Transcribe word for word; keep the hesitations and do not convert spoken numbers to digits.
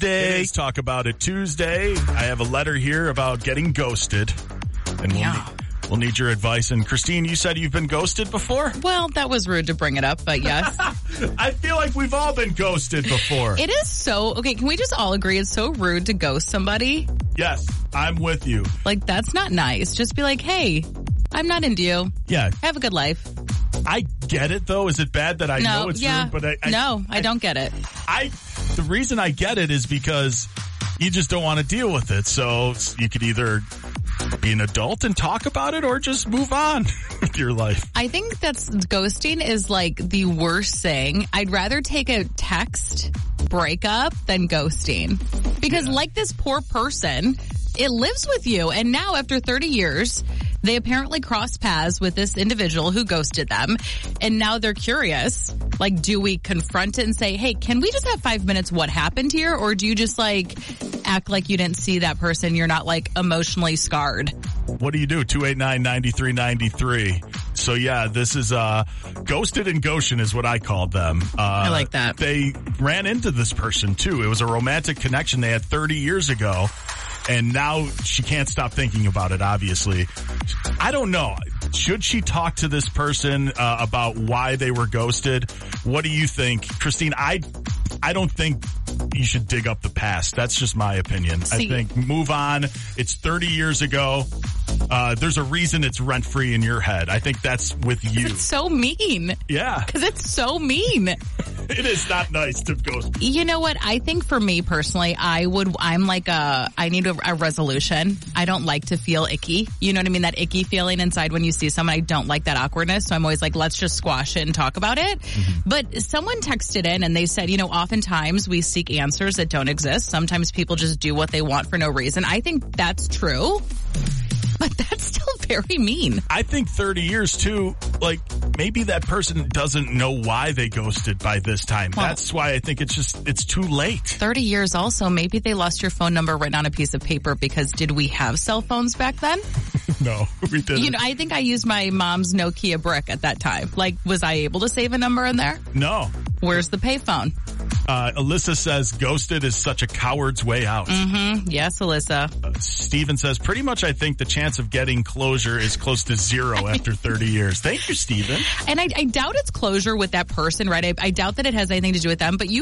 Tuesday. It is Talk About It Tuesday. I have a letter here about getting ghosted. And we'll, yeah. need, we'll need your advice. And Christine, you said you've been ghosted before? Well, that was rude to bring it up, but yes. I feel like we've all been ghosted before. It is so, okay, can we just all agree it's so rude to ghost somebody? Yes, I'm with you. Like, that's not nice. Just be like, hey, I'm not into you. Yeah. Have a good life. I get it, though. Is it bad that I no, know it's yeah. rude? But I, I no, I, I don't get it. I The reason I get it is because you just don't want to deal with it. So you could either be an adult and talk about it or just move on with your life. I think that's ghosting is like the worst thing. I'd rather take a text breakup than ghosting. Because yeah. like this poor person, it lives with you. And now after thirty years, they apparently crossed paths with this individual who ghosted them. And now they're curious. Like, do we confront it and say, hey, can we just have five minutes what happened here? Or do you just like act like you didn't see that person? You're not like emotionally scarred. What do you do? two eight nine, nine three nine three. So yeah, this is uh Ghosted and Goshen is what I called them. Uh, I like that. They ran into this person too. It was a romantic connection they had thirty years ago. And now she can't stop thinking about it, obviously. I don't know. Should she talk to this person uh, about why they were ghosted? What do you think? Christine, I I don't think you should dig up the past. That's just my opinion. See, I think move on. It's thirty years ago. Uh, there's a reason it's rent-free in your head. I think that's with you. It's so mean. Yeah. Because it's so mean. It is not nice to ghost. You know what? I think for me personally, I would, I'm like a, I need a, a resolution. I don't like to feel icky. You know what I mean? That icky feeling inside when you see someone. I don't like that awkwardness. So I'm always like, let's just squash it and talk about it. Mm-hmm. But someone texted in and they said, you know, oftentimes we seek answers that don't exist. Sometimes people just do what they want for no reason. I think that's true. But that's still very mean. I think thirty years too, like maybe that person doesn't know why they ghosted by this time. Well, that's why I think it's just, it's too late. thirty years also, maybe they lost your phone number written on a piece of paper because did we have cell phones back then? No, we didn't. You know, I think I used my mom's Nokia brick at that time. Like, was I able to save a number in there? No. Where's the payphone? Uh, Alyssa says ghosted is such a coward's way out. Mm-hmm. Yes, Alyssa. Uh, Steven says pretty much I think the chance of getting closure is close to zero after thirty years. Thank you, Steven. And I, I doubt it's closure with that person, right? I, I doubt that it has anything to do with them, but you